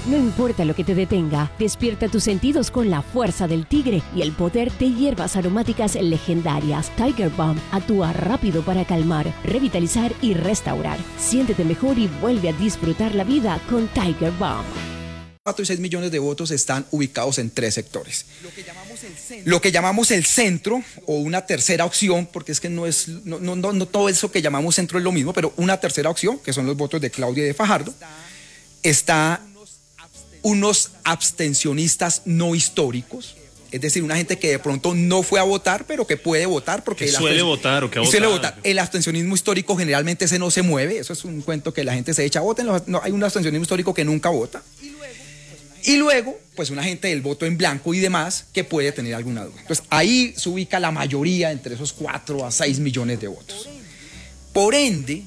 No importa lo que te detenga, despierta tus sentidos con la fuerza del tigre y el poder de hierbas aromáticas legendarias. Tiger Balm actúa rápido para calmar, revitalizar y restaurar. Siéntete mejor y vuelve a disfrutar la vida con Tiger Balm. 4 y 6 millones de votos están ubicados en 3 sectores. Lo que llamamos el centro o una tercera opción, porque es que no todo eso que llamamos centro es lo mismo, pero una tercera opción, que son los votos de Claudia y de Fajardo, está unos abstencionistas no históricos, es decir, una gente que de pronto no fue a votar, pero que puede votar porque suele votar o que ha suele votado. votar. El abstencionismo histórico generalmente ese no se mueve, eso es un cuento que la gente se echa, voten, no, hay un abstencionismo histórico que nunca vota. Y luego, pues una gente del voto en blanco y demás que puede tener alguna duda. Entonces ahí se ubica la mayoría entre esos 4 a 6 millones de votos. Por ende,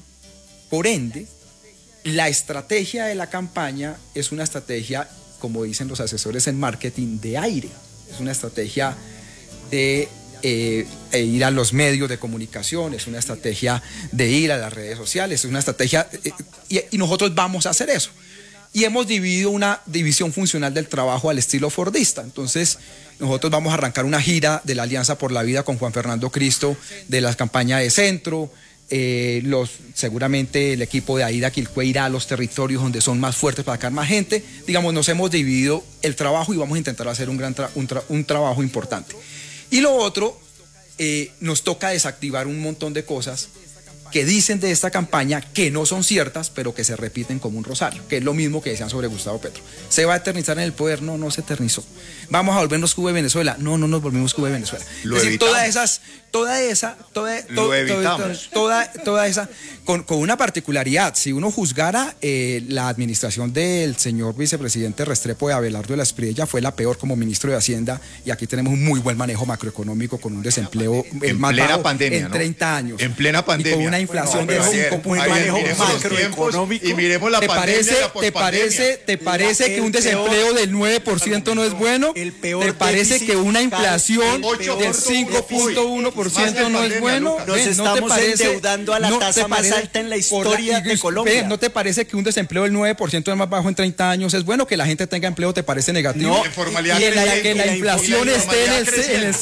la estrategia de la campaña es una estrategia, como dicen los asesores en marketing, de aire. Es una estrategia de ir a los medios de comunicación, es una estrategia de ir a las redes sociales, es una estrategia, y nosotros vamos a hacer eso. Y hemos dividido una división funcional del trabajo al estilo fordista. Entonces, nosotros vamos a arrancar una gira de la Alianza por la Vida con Juan Fernando Cristo, de la campaña de centro. Seguramente el equipo de Aida Quilcue irá a los territorios donde son más fuertes para sacar más gente. Digamos, nos hemos dividido el trabajo y vamos a intentar hacer un trabajo importante. Y lo otro, nos toca desactivar un montón de cosas que dicen de esta campaña que no son ciertas, pero que se repiten como un rosario, que es lo mismo que decían sobre Gustavo Petro. ¿Se va a eternizar en el poder? No, no se eternizó. ¿Vamos a volvernos Cuba y Venezuela? No, no nos volvimos Cuba y Venezuela. Lo es decir, evitamos. toda esa, con una particularidad. Si uno juzgara la administración del señor vicepresidente Restrepo de Abelardo de la Espriella, fue la peor como ministro de Hacienda, y aquí tenemos un muy buen manejo macroeconómico con un desempleo más plena bajo pandemia, en 30 años. En plena pandemia. Y con una inflación de 5.9%. macroeconómico. Y miremos la pandemia y la pospandemia. ¿Te parece que un desempleo del 9% no es bueno? ¿Te parece que una inflación del 5.1% no es bueno? Nos estamos endeudando a la tasa más alta en la historia de Colombia. ¿No te parece que un desempleo del 9% más bajo en 30 años es bueno? ¿Que la gente tenga empleo te parece negativo? No, informalidad. Y que la inflación esté en el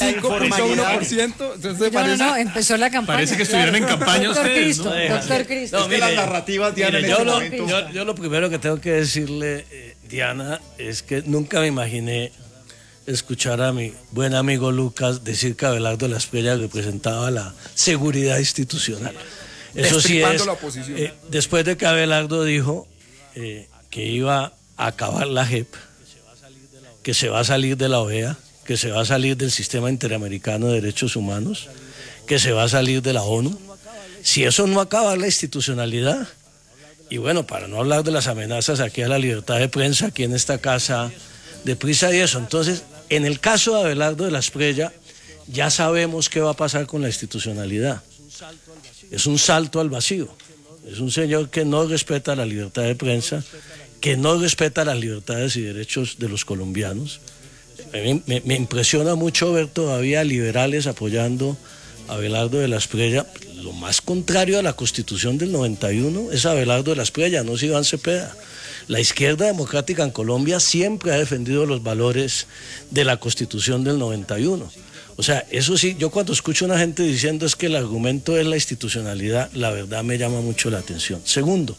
5.1%. No, empezó la campaña. Parece que estuvieran en campaña Doctor ustedes, Cristo, ¿no? Doctor Cristo. No, mire, las narrativas, Diana, mire, en este momento. yo lo primero que tengo que decirle, Diana, es que nunca me imaginé escuchar a mi buen amigo Lucas decir que Abelardo de la Espriella representaba la seguridad institucional. Eso sí es, la oposición. después de que Abelardo dijo que iba a acabar la JEP, que se va a salir de la OEA, que se va a salir del Sistema Interamericano de Derechos Humanos, que se va a salir de la ONU. Si eso no acaba la institucionalidad, y bueno, para no hablar de las amenazas aquí a la libertad de prensa, aquí en esta casa de Prisa y eso, entonces, en el caso de Abelardo de la Espriella, ya sabemos qué va a pasar con la institucionalidad. Es un salto al vacío. Es un señor que no respeta la libertad de prensa, que no respeta las libertades y derechos de los colombianos. Me impresiona mucho ver todavía liberales apoyando a Abelardo de la Espriella. Lo más contrario a la Constitución del 91 es Abelardo de la Espriella, no es Iván Cepeda. La izquierda democrática en Colombia siempre ha defendido los valores de la Constitución del 91. O sea, eso sí, yo cuando escucho a una gente diciendo es que el argumento es la institucionalidad, la verdad me llama mucho la atención. Segundo,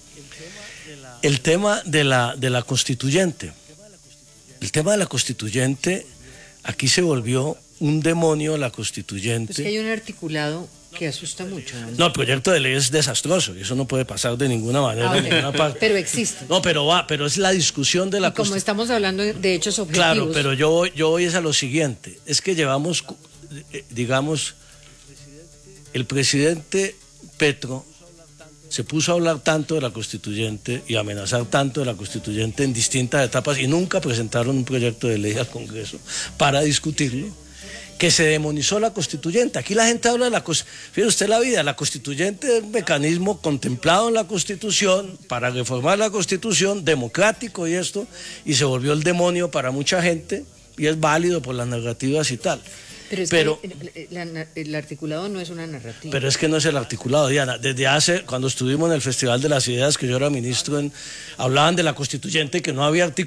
el tema de la constituyente. El tema de la constituyente, aquí se volvió un demonio la constituyente. Es que hay un articulado que asusta mucho, ¿no? No, el proyecto de ley es desastroso y eso no puede pasar de ninguna manera, de ninguna parte. Pero existe. No, pero es la discusión de la Como estamos hablando de hechos objetivos. Claro, pero yo voy es a lo siguiente, es que llevamos, digamos, el presidente Petro se puso a hablar tanto de la constituyente y amenazar tanto de la constituyente en distintas etapas y nunca presentaron un proyecto de ley al Congreso para discutirlo, que se demonizó la constituyente. Aquí la gente habla de la constituyente. Fíjese usted la vida, la constituyente es un mecanismo contemplado en la Constitución para reformar la Constitución, democrático y esto, y se volvió el demonio para mucha gente y es válido por las narrativas y tal. Pero el articulado no es una narrativa. Pero es que no es el articulado, Diana. Desde cuando estuvimos en el Festival de las Ideas, que yo era ministro, hablaban de la constituyente, que no había articulado.